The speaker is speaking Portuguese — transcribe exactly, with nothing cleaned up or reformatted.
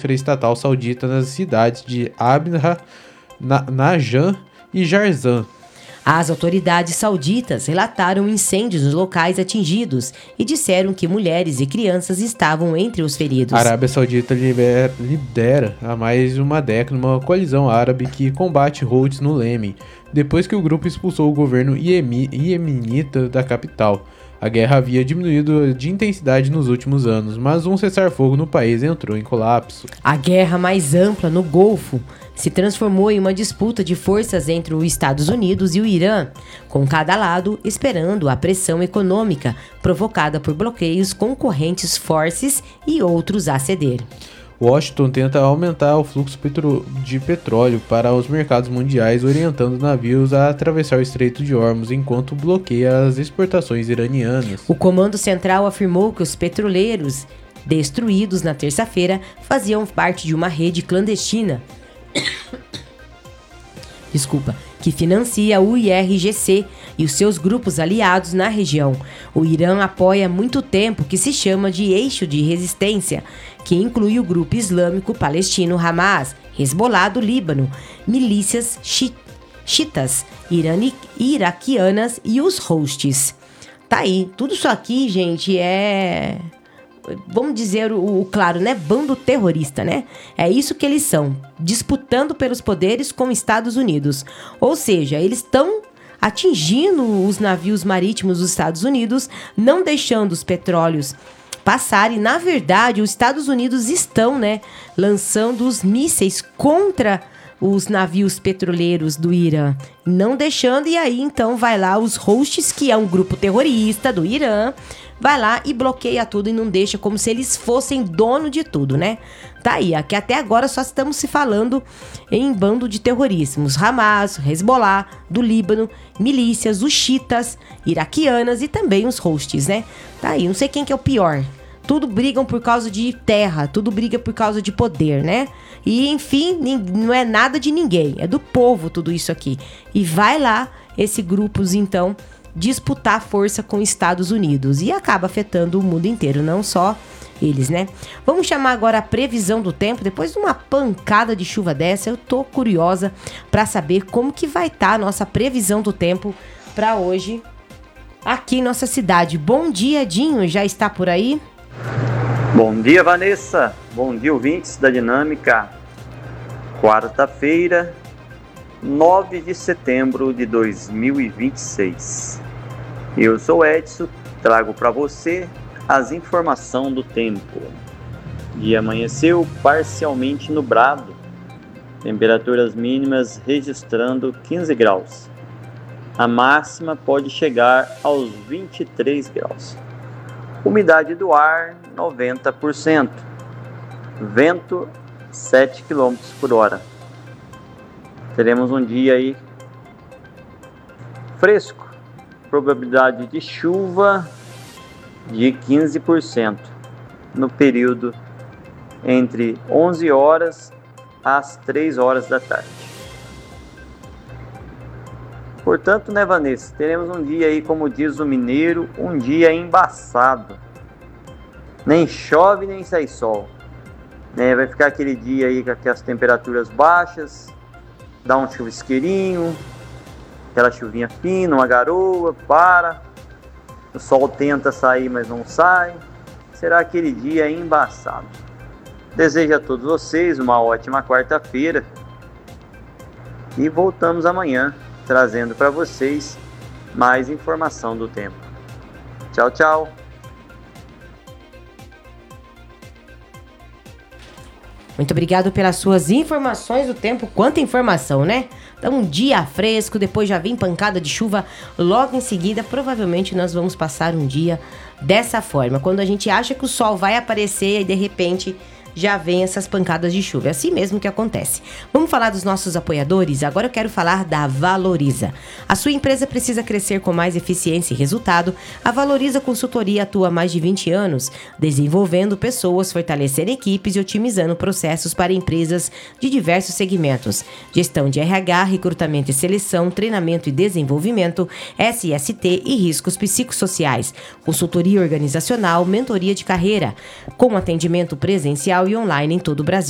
petrolífera estatal saudita nas cidades de Abha, Na- Najran e Jarzan. As autoridades sauditas relataram incêndios nos locais atingidos e disseram que mulheres e crianças estavam entre os feridos. A Arábia Saudita lidera, lidera há mais de uma década uma coalizão árabe que combate Houthis no Iêmen, depois que o grupo expulsou o governo iemi, iemenita da capital. A guerra havia diminuído de intensidade nos últimos anos, mas um cessar-fogo no país entrou em colapso. A guerra mais ampla no Golfo se transformou em uma disputa de forças entre os Estados Unidos e o Irã, com cada lado esperando a pressão econômica provocada por bloqueios concorrentes fortes e outros a ceder. Washington tenta aumentar o fluxo petro- de petróleo para os mercados mundiais, orientando navios a atravessar o Estreito de Hormuz enquanto bloqueia as exportações iranianas. O Comando Central afirmou que os petroleiros destruídos na terça-feira faziam parte de uma rede clandestina Desculpa, que financia o I R G C e os seus grupos aliados na região. O Irã apoia há muito tempo o que se chama de Eixo de Resistência, que inclui o grupo islâmico palestino Hamas, Hezbollah do Líbano, milícias xiitas irani- iraquianas e os Houthis. Tá aí, tudo isso aqui, gente, é... vamos dizer o, o claro, né? Bando terrorista, né? É isso que eles são, disputando pelos poderes com os Estados Unidos. Ou seja, eles estão atingindo os navios marítimos dos Estados Unidos, não deixando os petróleos passarem. Na verdade, os Estados Unidos estão, né, lançando os mísseis contra os navios petroleiros do Irã, não deixando, e aí então vai lá os Houthis, que é um grupo terrorista do Irã, vai lá e bloqueia tudo e não deixa, como se eles fossem dono de tudo, né? Tá aí, aqui até agora só estamos se falando em bando de terroristas, Hamas, Hezbollah, do Líbano, milícias, os xiitas, iraquianas e também os Houthis, né? Tá aí, não sei quem que é o pior. Tudo brigam por causa de terra, tudo briga por causa de poder, né? E, enfim, não é nada de ninguém, é do povo tudo isso aqui. E vai lá, esse grupos, então, disputar força com os Estados Unidos. E acaba afetando o mundo inteiro, não só eles, né? Vamos chamar agora a previsão do tempo. Depois de uma pancada de chuva dessa, eu tô curiosa para saber como que vai estar a nossa previsão do tempo para hoje aqui em nossa cidade. Bom dia, Dinho, já está por aí? Bom dia, Vanessa. Bom dia, ouvintes da Dinâmica. Quarta-feira, nove de setembro de dois mil e vinte e seis. Eu sou Edson, trago para você as informações do tempo. Dia amanheceu parcialmente nublado, temperaturas mínimas registrando quinze graus. A máxima pode chegar aos vinte e três graus. Umidade do ar, noventa por cento. Vento, sete quilômetros por hora. Teremos um dia aí fresco. Probabilidade de chuva de quinze por cento no período entre onze horas às três horas da tarde. Portanto, né, Vanessa, teremos um dia aí, como diz o mineiro, um dia embaçado. Nem chove, nem sai sol. Né, vai ficar aquele dia aí com aquelas temperaturas baixas, dá um chuvisqueirinho, aquela chuvinha fina, uma garoa, para. O sol tenta sair, mas não sai. Será aquele dia embaçado. Desejo a todos vocês uma ótima quarta-feira. E voltamos amanhã, trazendo para vocês mais informação do tempo. Tchau, tchau. Muito obrigado pelas suas informações do tempo. Quanta informação, né? Então, um dia fresco, depois já vem pancada de chuva. Logo em seguida, provavelmente nós vamos passar um dia dessa forma. Quando a gente acha que o sol vai aparecer e de repente já vem essas pancadas de chuva. É assim mesmo que acontece. Vamos falar dos nossos apoiadores? Agora eu quero falar da Valoriza. A sua empresa precisa crescer com mais eficiência e resultado. A Valoriza Consultoria atua há mais de vinte anos, desenvolvendo pessoas, fortalecendo equipes e otimizando processos para empresas de diversos segmentos. Gestão de R H, recrutamento e seleção, treinamento e desenvolvimento, S S T e riscos psicossociais. Consultoria organizacional, mentoria de carreira, com atendimento presencial e online em todo o Brasil.